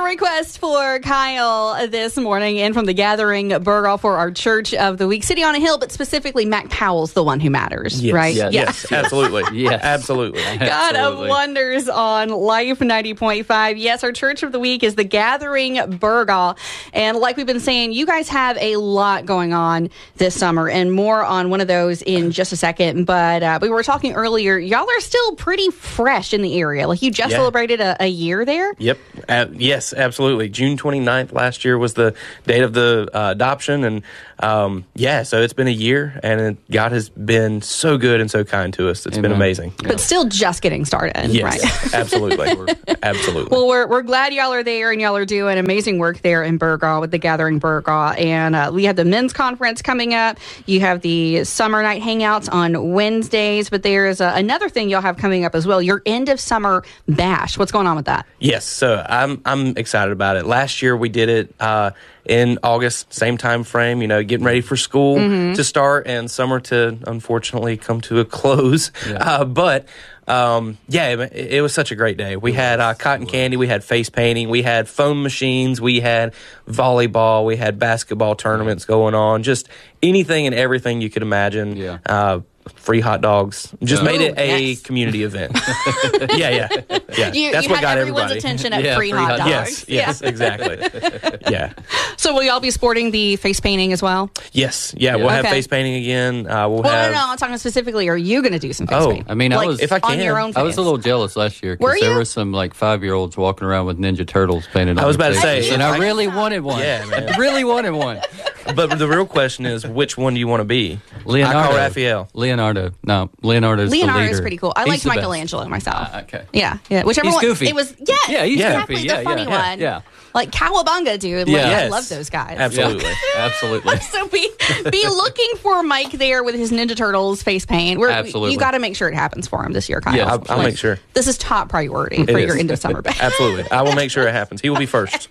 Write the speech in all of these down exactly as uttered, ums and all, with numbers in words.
request for Kyle this morning in from the Gathering Burgal for our Church of the Week. City on a Hill, but specifically Mac Powell's the one who matters, yes. right? Yes, yes. absolutely. Yes. Absolutely. God absolutely. of Wonders on Life ninety point five. Yes, our Church of the Week is the Gathering Burgal. And like we've been saying, you guys have a lot going on this summer, and more on one of those in just a second. But uh, we were talking earlier, y'all are still pretty fresh in the area. Like you just Yeah. celebrated a, a year there? Yep. Uh, yes, absolutely. June twenty-ninth last year was the date of the uh, adoption. And um, yeah, so it's been a year, and it, God has been so good and so kind to us. It's Amen. been amazing. But still just getting started, Yes, right? absolutely. Absolutely. Well, we're, we're glad y'all are there, and y'all are doing amazing work there in Burgaw with the Gathering Burgaw. And uh, we have the men's conference coming up. You have the summer night hangouts on Wednesdays, but there's uh, another thing y'all have coming up as well, your end of summer bash. What's going on with that? Yes, so I'm I'm excited about it. Last year we did it uh, in August, same time frame, you know, getting ready for school Mm-hmm. to start and summer to unfortunately come to a close. Yeah. Uh, but um, yeah, it, it was such a great day. We had uh, cotton candy, we had face painting, we had foam machines, we had volleyball, we had basketball tournaments going on, just anything and everything you could imagine. Yeah. Uh, free hot dogs. Just Yeah. made it Ooh, a yes. community event. yeah, yeah, yeah. You, That's you what had got everyone's everybody. attention at Yeah, free, free hot hot dogs. Yes, yes, Yeah. exactly. Yeah. So will y'all be sporting the face painting as well? Yes, yeah, Yeah. we'll have Okay. face painting again. Uh, we'll Well, have. no, no, I'm talking specifically, are you going to do some face Oh, painting? I mean, I like, was- If I on can. your own face. I was a little jealous last year Were because there you? were some like five-year-olds walking around with Ninja Turtles painted on I was their about to say, faces, and if I I- really wanted one. Yeah, man. I really wanted one. But the real question is, which one do you want to be? Leonardo. I call Raphael. Leonardo. No, Leonardo's the Leonardo leader. is pretty cool. I He's liked the best. Michelangelo myself. Ah, okay. Yeah, yeah. Whichever He's one. goofy. It was yeah, Yeah, he's exactly goofy. the Yeah, funny yeah, one. yeah. Like Cowabunga, dude. Like, Yeah. I Yes. love those guys. Absolutely. Yeah, absolutely. So be be looking for Mike there with his Ninja Turtles face paint. We're, Absolutely. You got to make sure it happens for him this year, Kyle. Yeah, I'll, I'll Like, make sure. This is top priority for It your is. end of summer bash. Absolutely. I will make sure it happens. He will be first.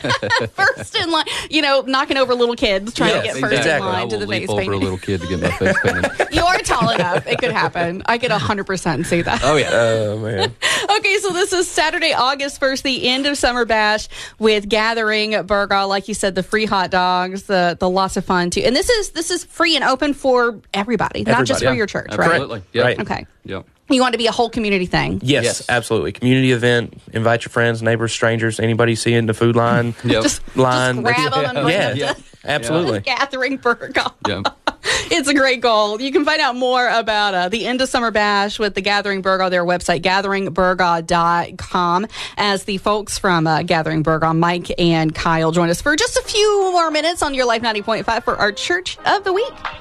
First in line, you know, knocking over little kids trying Yes, to get first exactly. in I line to will the leap face over a painting. little kid to get my face painted. You are tall enough. It could happen. I could one hundred percent see that. Oh yeah. Oh, man. Okay, so this is Saturday, August first, the end of summer bash with Gathering Burgaw. Like you said, the free hot dogs, the the lots of fun too. And this is this is free and open for everybody, not just for Everybody. your church, right? Absolutely. Yeah. Right. Okay. Yep. You want it to be a whole community thing. Yes, Yes. absolutely. Community event. Invite your friends, neighbors, strangers, anybody you see in the food line. Yep. Just, line. just grab them and bring yeah, them yeah, to absolutely. Gathering Burgaw. Yeah. It's a great goal. You can find out more about uh, the end of summer bash with the Gathering Burgaw, their website, gathering burgaw dot com, as the folks from uh, Gathering Burgaw, Mike and Kyle, join us for just a few more minutes on your Life ninety point five for our Church of the Week.